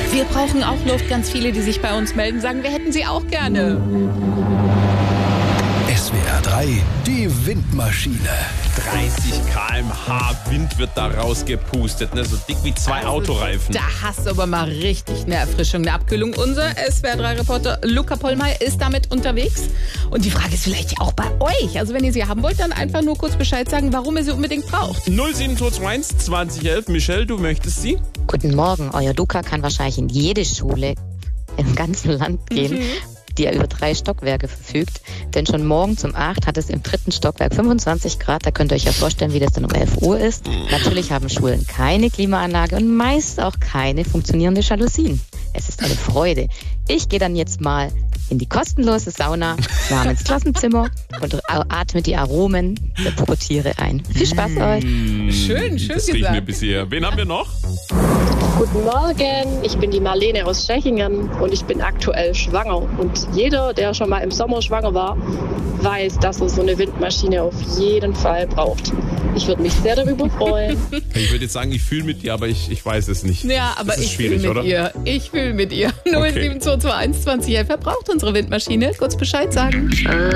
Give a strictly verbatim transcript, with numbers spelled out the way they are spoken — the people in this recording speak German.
Wir brauchen auch Luft. Ganz viele, die sich bei uns melden, sagen, wir hätten sie auch gerne. S W R drei, die Windmaschine. dreißig Kilometer pro Stunde Wind wird da rausgepustet, ne? So dick wie zwei Autoreifen. Da hast du aber mal richtig eine Erfrischung, eine Abkühlung. Unser S W R drei Reporter Luca Pollmeier ist damit unterwegs. Und die Frage ist vielleicht auch bei euch. Also wenn ihr sie haben wollt, dann einfach nur kurz Bescheid sagen, warum ihr sie unbedingt braucht. null sieben zwei zwei eins zwanzig elf. Michelle, du möchtest sie? Guten Morgen, euer Luca kann wahrscheinlich in jede Schule im ganzen Land gehen, mhm. die ja über drei Stockwerke verfügt. Denn schon morgens um acht hat es im dritten Stockwerk fünfundzwanzig Grad. Da könnt ihr euch ja vorstellen, wie das dann um elf Uhr ist. Natürlich haben Schulen keine Klimaanlage und meist auch keine funktionierende Jalousien. Es ist eine Freude. Ich gehe dann jetzt mal in die kostenlose Sauna namens Klassenzimmer und atme die Aromen der Pubertiere ein. Viel Spaß euch. Schön, schön das gesagt. riecht mir bisher. Wen haben wir noch? Guten Morgen, ich bin die Marlene aus Tschechingen und ich bin aktuell schwanger. Und jeder, der schon mal im Sommer schwanger war, weiß, dass er so eine Windmaschine auf jeden Fall braucht. Ich würde mich sehr darüber freuen. Ich würde jetzt sagen, ich fühle mit dir, aber ich, ich weiß es nicht. Ja, aber das ist ich fühle mit oder? ihr. Ich fühle mit ihr. null sieben zwei zwei eins zwanzig elf. Wer braucht unsere Windmaschine? Kurz Bescheid sagen.